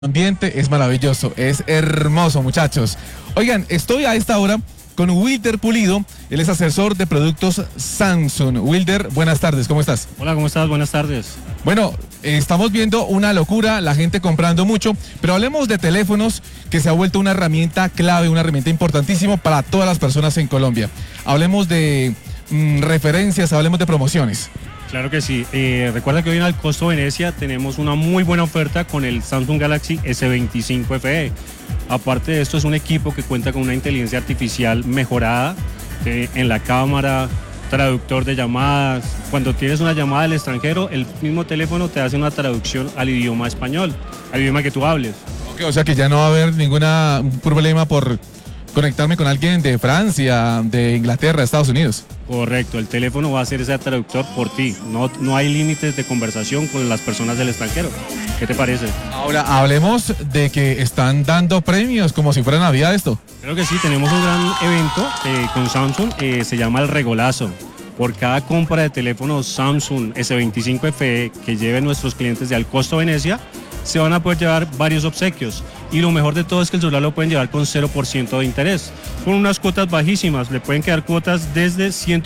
Ambiente es maravilloso, es hermoso, muchachos. Oigan, estoy a esta hora con Wilder Pulido, él es asesor de productos Samsung. Wilder, buenas tardes, ¿cómo estás? Hola, ¿cómo estás? Buenas tardes. Bueno, estamos viendo una locura, la gente comprando mucho, pero hablemos de teléfonos, que se ha vuelto una herramienta clave, una herramienta importantísima para todas las personas en Colombia. Hablemos de referencias, hablemos de promociones. Claro que sí. Recuerda que hoy en Alcosto Venecia tenemos una muy buena oferta con el Samsung Galaxy S25 FE. Aparte de esto, es un equipo que cuenta con una inteligencia artificial mejorada en la cámara, traductor de llamadas. Cuando tienes una llamada del extranjero, el mismo teléfono te hace una traducción al idioma español, al idioma que tú hables. Okay, o sea que ya no va a haber ningún problema por conectarme con alguien de Francia, de Inglaterra, Estados Unidos. Correcto, el teléfono va a ser ese traductor por ti. No hay límites de conversación con las personas del extranjero. ¿Qué te parece? Ahora, hablemos de que están dando premios como si fuera Navidad esto. Creo que sí, tenemos un gran evento con Samsung, se llama el Regolazo. Por cada compra de teléfono Samsung S25 FE que lleven nuestros clientes de Alcosto Venecia, se van a poder llevar varios obsequios. Y lo mejor de todo es que el celular lo pueden llevar con 0% de interés. Con unas cuotas bajísimas, le pueden quedar cuotas desde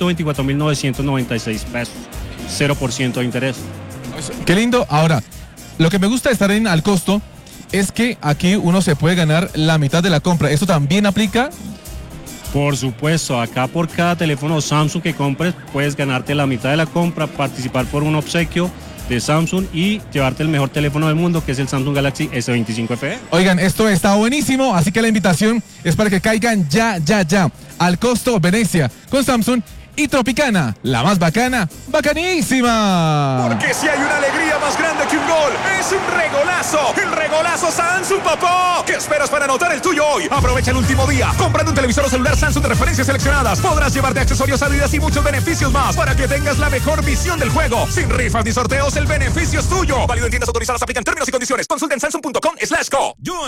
124.996 pesos. 0% de interés. Qué lindo. Ahora, lo que me gusta de estar en Alcosto es que aquí uno se puede ganar la mitad de la compra. ¿Esto también aplica? Por supuesto, acá por cada teléfono Samsung que compres, puedes ganarte la mitad de la compra, participar por un obsequio de Samsung y llevarte el mejor teléfono del mundo, que es el Samsung Galaxy S25 FE. Oigan, esto está buenísimo, así que la invitación es para que caigan ya Alcosto Venecia con Samsung y Tropicana, la más bacana, bacanísima. Porque si hay una alegría más grande que un gol, es un regolazo. El regolazo Samsung, papá. ¿Qué esperas para anotar el tuyo hoy? Aprovecha el último día. Comprando un televisor o celular Samsung de referencias seleccionadas, podrás llevarte accesorios, salidas y muchos beneficios más para que tengas la mejor visión del juego. Sin rifas ni sorteos, el beneficio es tuyo. Válido en tiendas autorizadas, aplican términos y condiciones. Consulta en samsung.com/co.